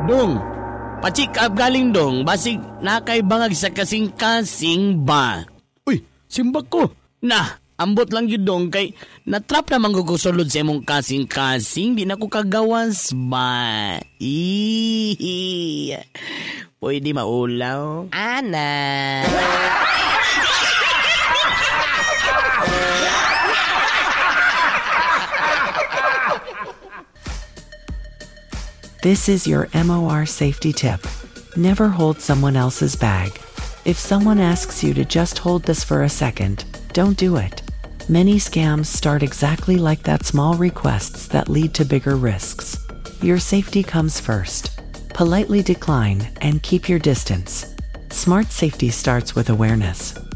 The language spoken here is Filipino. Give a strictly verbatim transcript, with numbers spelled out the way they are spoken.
Dong, pa-check up galing dong, basig nakay bangag sa kasing-kasing ba? Uy, simbak ko. Na, ambot lang yun dong kay natrap na manggugusulod sa imong kasing-kasing, di na ko kagawas ba? Ihi. Pwede maulaw? Ana. This is your M O R safety tip. Never hold someone else's bag. If someone asks you to just hold this for a second, don't do it. Many scams start exactly like that, small requests that lead to bigger risks. Your safety comes first. Politely decline and keep your distance. Smart safety starts with awareness.